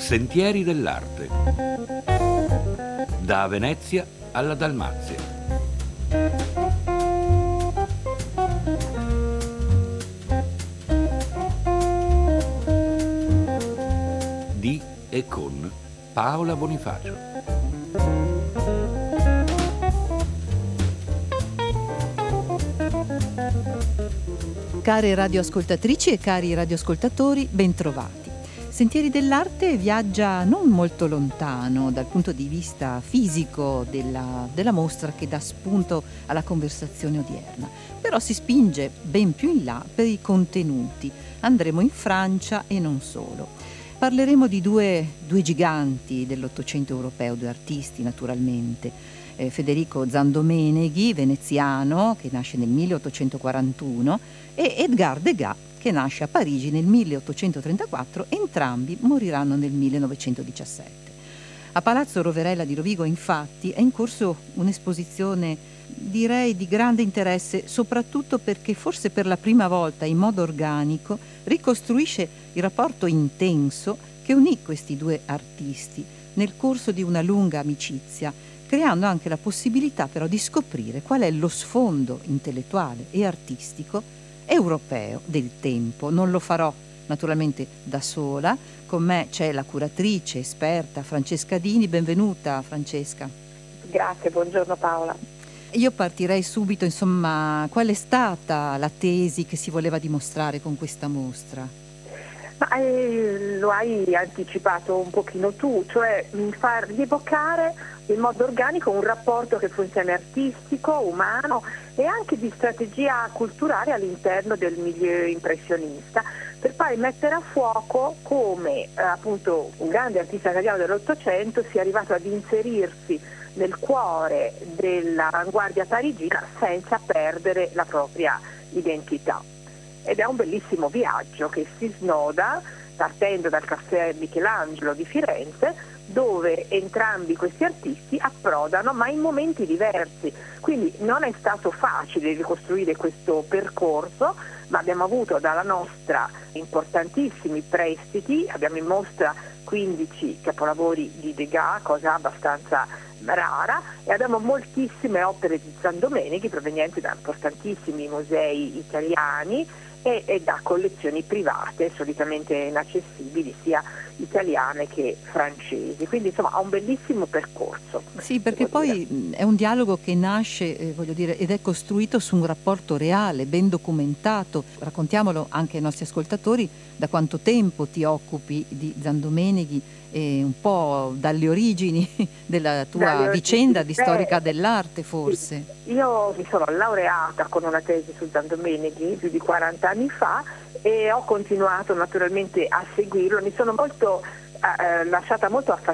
Sentieri dell'arte. Da Venezia alla Dalmazia. Di e con Paola Bonifacio. Care radioascoltatrici e cari radioascoltatori, bentrovati. Sentieri dell'arte viaggia non molto lontano dal punto di vista fisico della mostra che dà spunto alla conversazione odierna, però si spinge ben più in là per i contenuti. Andremo in Francia e non solo. Parleremo di due giganti dell'Ottocento europeo, due artisti naturalmente. Federico Zandomeneghi, veneziano, che nasce nel 1841, e Edgar Degas, che nasce a Parigi nel 1834, entrambi moriranno nel 1917. A Palazzo Roverella di Rovigo, infatti, è in corso un'esposizione, direi, di grande interesse, soprattutto perché forse per la prima volta in modo organico ricostruisce il rapporto intenso che unì questi due artisti nel corso di una lunga amicizia, creando anche la possibilità però di scoprire qual è lo sfondo intellettuale e artistico europeo del tempo. Non lo farò naturalmente da sola, con me c'è la curatrice esperta Francesca Dini. Benvenuta Francesca. Grazie, buongiorno Paola. Io partirei subito, insomma, qual è stata la tesi che si voleva dimostrare con questa mostra? Lo hai anticipato un pochino tu, cioè far rievocare in modo organico un rapporto che funziona artistico, umano e anche di strategia culturale all'interno del milieu impressionista, per poi mettere a fuoco come appunto un grande artista italiano dell'Ottocento sia arrivato ad inserirsi nel cuore dell'avanguardia parigina senza perdere la propria identità. Ed è un bellissimo viaggio che si snoda partendo dal Caffè Michelangelo di Firenze, dove entrambi questi artisti approdano, ma in momenti diversi. Quindi non è stato facile ricostruire questo percorso, ma abbiamo avuto dalla nostra importantissimi prestiti. Abbiamo in mostra 15 capolavori di Degas, cosa abbastanza rara, e abbiamo moltissime opere di Zandomeneghi provenienti da importantissimi musei italiani e da collezioni private solitamente inaccessibili, sia italiane che francesi. Quindi insomma ha un bellissimo percorso. Sì, perché poi è un dialogo che nasce, voglio dire, ed è costruito su un rapporto reale, ben documentato. Raccontiamolo anche ai nostri ascoltatori, da quanto tempo ti occupi di Zandomeneghi e un po' dalle origini della tua vicenda di storica dell'arte, forse. Sì. Io mi sono laureata con una tesi su Zandomeneghi più di 40 anni fa e ho continuato naturalmente a seguirlo. Mi sono lasciata molto affascinata